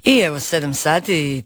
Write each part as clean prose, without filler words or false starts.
I evo 7 sati i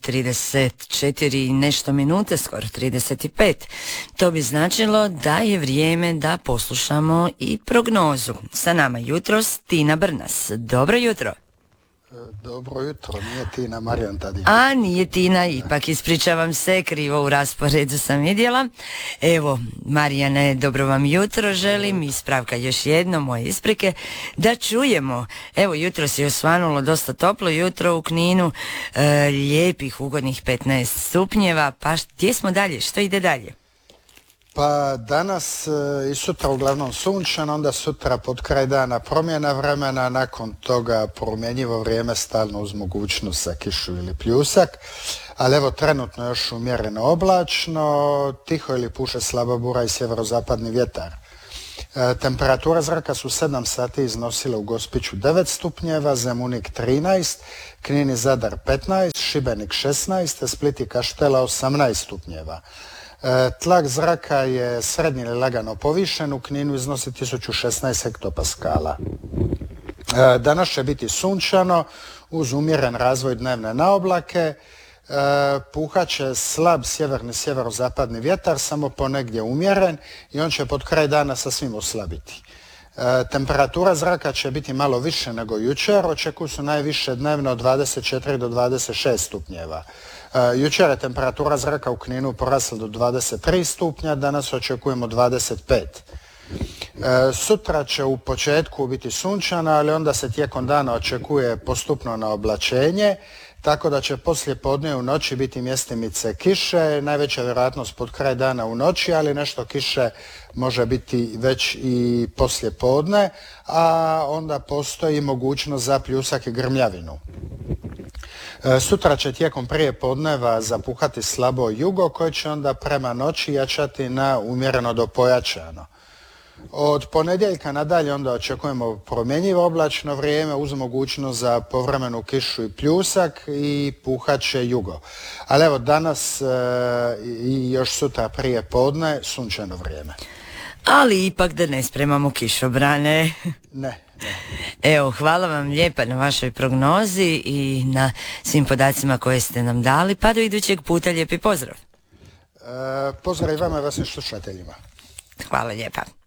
34 i nešto minute, skoro 35. To bi značilo da je vrijeme da poslušamo i prognozu. Sa nama jutros Tina Brnas. Dobro jutro. Dobro jutro, nije Tina, Marijan Tadin. A nije Tina, ipak ispričavam se, krivo u rasporedu sam vidjela. Evo, Marijane, dobro vam jutro želim, ispravka još jedno, moje isprike, da čujemo. Evo, jutro se osvanulo dosta toplo jutro u Kninu, lijepih, ugodnih 15 stupnjeva, pa gdje smo dalje, što ide dalje? Pa danas i sutra uglavnom sunčano, onda sutra pod kraj dana promjena vremena, nakon toga promjenjivo vrijeme stalno uz mogućnost za kišu ili pljusak, ali evo trenutno još umjereno oblačno, tiho ili puše slaba bura i sjeverozapadni vjetar. Temperatura zraka su 7 sati iznosila u Gospiću 9 stupnjeva, Zemunik 13, Knin i Zadar 15, Šibenik 16, Split i Kaštela 18 stupnjeva. Tlak zraka je srednji ili lagano povišen, u Kninu iznosi 1016 hektopaskala. Danas će biti sunčano uz umjeren razvoj dnevne naoblake, puhat će slab sjeverni sjeverozapadni vjetar, samo ponegdje umjeren i on će pod kraj dana sasvim oslabiti. Temperatura zraka će biti malo više nego jučer, očekuju su najviše dnevno od 24 do 26 stupnjeva. Jučer je temperatura zraka u Kninu porasla do 23 stupnja, danas očekujemo 25. Sutra će u početku biti sunčana, ali onda se tijekom dana očekuje postupno na oblačenje, tako da će poslije podne u noći biti mjestimice kiše, najveća vjerojatnost pod kraj dana u noći, ali nešto kiše može biti već i poslije podne, a onda postoji mogućnost za pljusak i grmljavinu. Sutra će tijekom prije podneva zapuhati slabo jugo koje će onda prema noći jačati na umjereno do pojačano. Od ponedjeljka nadalje onda očekujemo promjenjivo oblačno vrijeme uz mogućnost za povremenu kišu i pljusak i puhat će jugo. Ali evo danas i još sutra prije podne sunčano vrijeme. Ali ipak da ne spremamo kišobrane. Ne. Evo, hvala vam lijepa na vašoj prognozi i na svim podacima koje ste nam dali, pa do idućeg puta lijepi pozdrav. Pozdrav i vama i vašim slušateljima. Hvala lijepa.